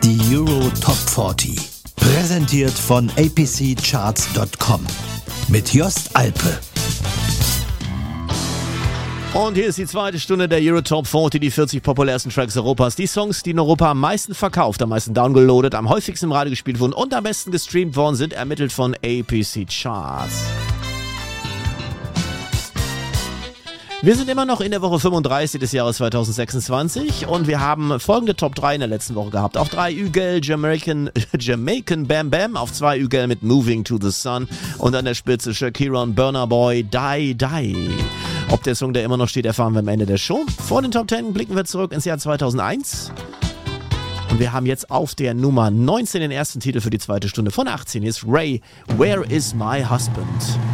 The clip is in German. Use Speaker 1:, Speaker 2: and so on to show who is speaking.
Speaker 1: Die Euro Top 40. Präsentiert von apccharts.com. Mit Jost Alpe.
Speaker 2: Und hier ist die zweite Stunde der Euro Top 40, die 40 populärsten Tracks Europas. Die Songs, die in Europa am meisten verkauft, am meisten downgeloadet, am häufigsten im Radio gespielt wurden und am besten gestreamt worden sind, ermittelt von APC Charts. Wir sind immer noch in der Woche 35 des Jahres 2026 und wir haben folgende Top 3 in der letzten Woche gehabt. Auf 3 Ügel, Jamaican Bam Bam, auf 2 Ügel mit Moving to the Sun und an der Spitze Shakira und Burna Boy, Die Die. Ob der Song, der immer noch steht, erfahren wir am Ende der Show. Vor den Top 10 blicken wir zurück ins Jahr 2001 und wir haben jetzt auf der Nummer 19 den ersten Titel für die zweite Stunde von 18. Hier ist Ray, Where is my husband?